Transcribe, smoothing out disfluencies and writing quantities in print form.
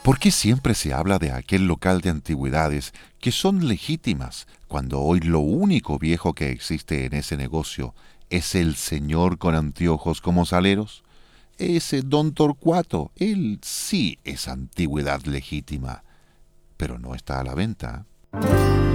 ¿Por qué siempre se habla de aquel local de antigüedades que son legítimas cuando hoy lo único viejo que existe en ese negocio es el señor con anteojos como saleros? Ese don Torcuato, él sí es antigüedad legítima, pero no está a la venta.